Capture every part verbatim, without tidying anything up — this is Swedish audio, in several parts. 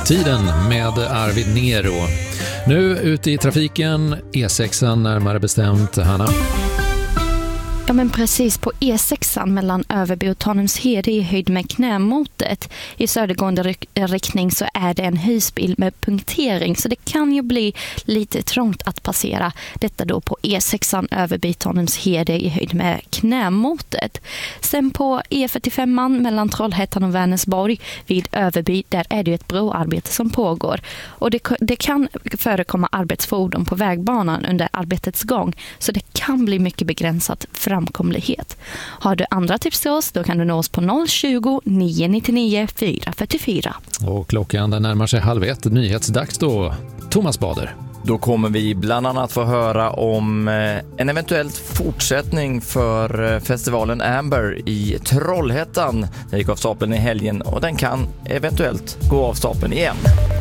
Tiden med Arvid Nero. Nu ute i trafiken, E sexan närmare bestämt, Hanna. Ja, men precis på E sexan mellan Överby och Tanumshede i höjd med knämotet. I södergående ryk- riktning så är det en husbil med punktering, så det kan ju bli lite trångt att passera. Detta då på E sexan Överby Tanumshede i höjd med knämotet. Sen på E fyrtiofem mellan Trollhättan och Vänersborg vid Överby, där är det ett broarbete som pågår. Och det, det kan förekomma arbetsfordon på vägbanan under arbetets gång, så det kan bli mycket begränsat framkomlighet. Har du andra tips till oss, då kan du nå oss på noll tjugo, nio nittionio, fyra fyrtiofyra. Och klockan den närmar sig halv ett, nyhetsdags då. Thomas Bader. Då kommer vi bland annat få höra om en eventuellt fortsättning för festivalen Amber i Trollhättan. Den gick av stapeln i helgen och den kan eventuellt gå av stapeln igen.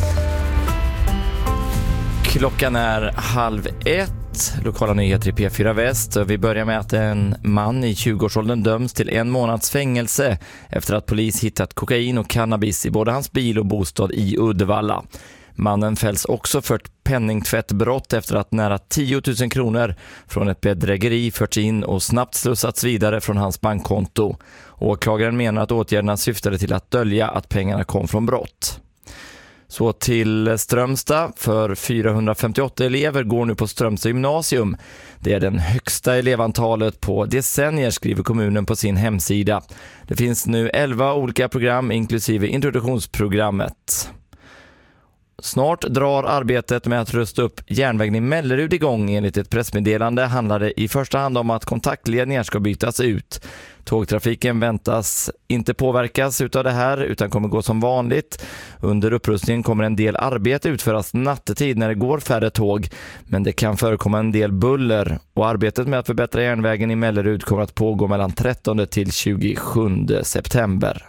Klockan är halv ett. Lokala nyheter i P fyra Väst. Vi börjar med att en man i tjugoårsåldern döms till en månads fängelse efter att polis hittat kokain och cannabis i både hans bil och bostad i Uddevalla. Mannen fälls också för ett penningtvättbrott efter att nära tio tusen kronor från ett bedrägeri förts in och snabbt slussats vidare från hans bankkonto. Åklagaren menar att åtgärderna syftade till att dölja att pengarna kom från brott. Så till Strömstad, för fyrahundrafemtioåtta elever går nu på Strömstad gymnasium. Det är den högsta elevantalet på decennier, skriver kommunen på sin hemsida. Det finns nu elva olika program inklusive introduktionsprogrammet. Snart drar arbetet med att rusta upp järnvägen i Mellerud igång. Enligt ett pressmeddelande handlar det i första hand om att kontaktledningar ska bytas ut. Tågtrafiken väntas inte påverkas utav det här utan kommer gå som vanligt. Under upprustningen kommer en del arbete utföras nattetid när det går färre tåg, men det kan förekomma en del buller, och arbetet med att förbättra järnvägen i Mellerud kommer att pågå mellan trettonde till tjugosjunde september.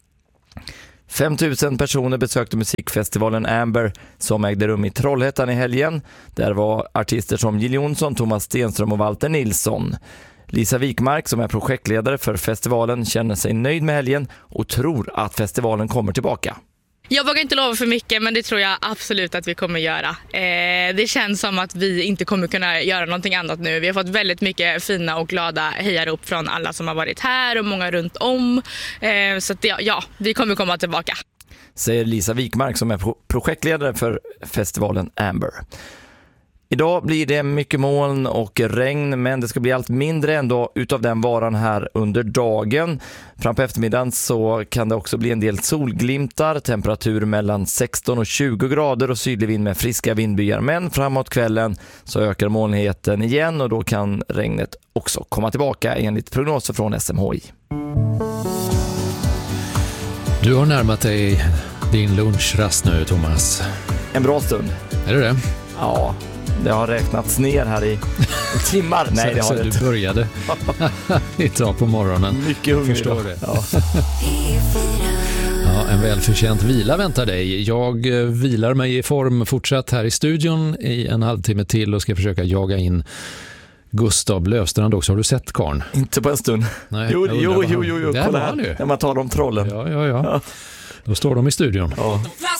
fem tusen personer besökte musikfestivalen Amber som ägde rum i Trollhättan i helgen. Där var artister som Jill Johnson, Thomas Stenström och Walter Nilsson. Lisa Wikmark, som är projektledare för festivalen, känner sig nöjd med helgen och tror att festivalen kommer tillbaka. Jag vågar inte lova för mycket, men det tror jag absolut att vi kommer göra. Eh, det känns som att vi inte kommer kunna göra någonting annat nu. Vi har fått väldigt mycket fina och glada hejarop från alla som har varit här och många runt om. Eh, så att ja, ja, vi kommer komma tillbaka. Säger Lisa Wikmark, som är pro- projektledare för festivalen Amber. Idag blir det mycket moln och regn, men det ska bli allt mindre ändå utav den varan här under dagen. Fram på eftermiddagen så kan det också bli en del solglimtar, temperatur mellan sexton och tjugo grader och sydlig vind med friska vindbyar. Men framåt kvällen så ökar molnigheten igen och då kan regnet också komma tillbaka enligt prognoser från S M H I. Du har närmat dig din lunchrast nu, Thomas. En bra stund. Är det det? Ja. Det har räknats ner här i timmar. Nej, det har det inte. Du började idag på morgonen. Mycket hungrig. Förstår det. Ja. Ja, en välförtjänt vila väntar dig. Jag vilar mig i form fortsatt här i studion i en halvtimme till och ska försöka jaga in Gustav Löfstrand också. Har du sett karn? Inte på en stund. Nej, jo, jo, jo, jo, jo. Där Kolla var här. han ju. När man talar om trollen. Ja, ja, ja. Då står de i studion. Ja.